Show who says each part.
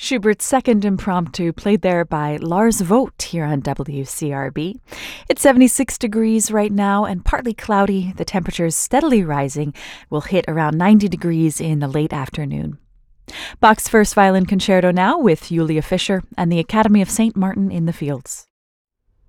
Speaker 1: Schubert's Second Impromptu, played there by Lars Vogt here on WCRB. It's 76 degrees right now and partly cloudy. The temperature is steadily rising. Will hit around 90 degrees in the late afternoon. Bach's First Violin Concerto now with Julia Fischer and the Academy of St. Martin in the Fields.